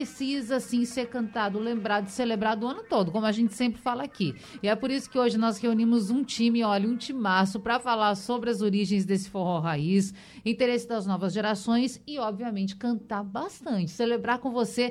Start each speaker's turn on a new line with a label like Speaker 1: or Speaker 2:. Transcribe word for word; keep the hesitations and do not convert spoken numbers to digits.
Speaker 1: precisa sim ser cantado, lembrado e celebrado o ano todo, como a gente sempre fala aqui. E é por isso que hoje nós reunimos um time, olha, um timaço para falar sobre as origens desse forró raiz, interesse das novas gerações e, obviamente, cantar bastante, celebrar com você